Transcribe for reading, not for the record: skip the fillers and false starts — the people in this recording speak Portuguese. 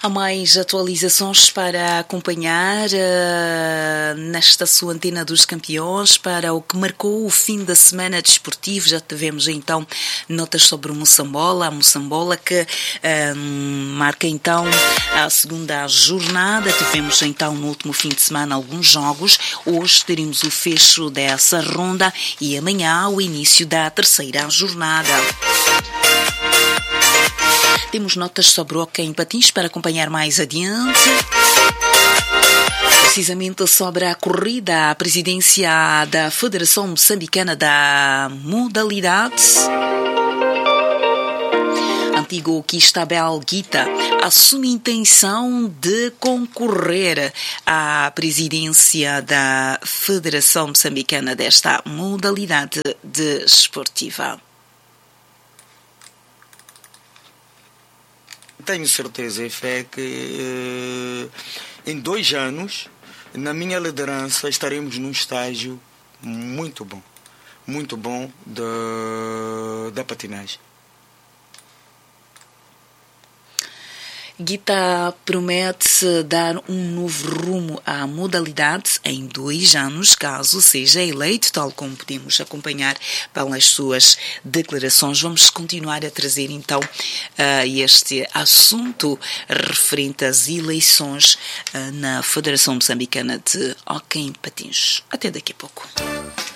Há mais atualizações para acompanhar nesta sua antena dos campeões para o que marcou o fim da semana desportivo. Já tivemos então notas sobre o Moçambola, a Moçambola que marca então a segunda jornada. Tivemos então no último fim de semana alguns jogos. Hoje teremos o fecho dessa ronda e amanhã o início da terceira jornada. Temos notas sobre o hóquei em patins para acompanhar mais adiante. Precisamente sobre a corrida à presidência da Federação Moçambicana da Modalidade. Antigo Quistabel Guita assume a intenção de concorrer à presidência da Federação Moçambicana desta modalidade desportiva. Tenho certeza e fé que em 2 anos, na minha liderança, estaremos num estágio muito bom da patinagem. Guita promete dar um novo rumo à modalidade em 2 anos, caso seja eleito, tal como podemos acompanhar pelas suas declarações. Vamos continuar a trazer então este assunto referente às eleições na Federação Moçambicana de Hóquei em Patins. Até daqui a pouco.